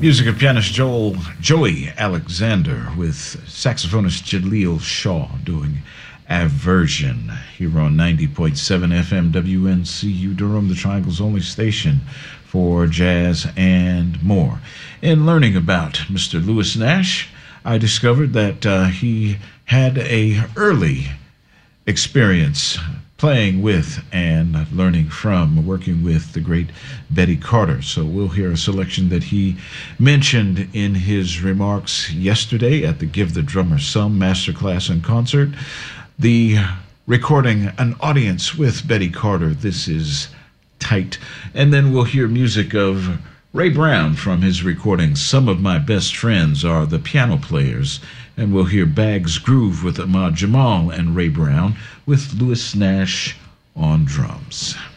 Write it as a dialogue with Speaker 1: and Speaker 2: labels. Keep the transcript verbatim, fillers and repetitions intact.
Speaker 1: Music of pianist Joel Joey Alexander with saxophonist Jaleel Shaw doing Aversion here on ninety point seven F M W N C U Durham, the Triangle's only station for jazz and more. In learning about Mister Lewis Nash, I discovered that uh, he had a early experience playing with and learning from, working with the great Betty Carter. So we'll hear a selection that he mentioned in his remarks yesterday at the Give the Drummer Some Masterclass and Concert. The recording, An Audience with Betty Carter. This is Tight. And then we'll hear music of Ray Brown from his recording, Some of My Best Friends Are the Piano Players. And we'll hear Bag's Groove with Ahmad Jamal and Ray Brown with Lewis Nash on drums.